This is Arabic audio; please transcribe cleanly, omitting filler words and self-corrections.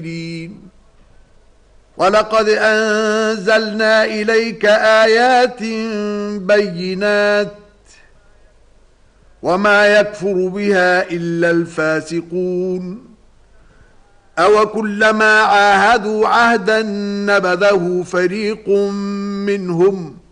ولقد أنزلنا إليك آيات بينات وما يكفر بها إلا الفاسقون أو كلما عاهدوا عهدا نبذه فريق منهم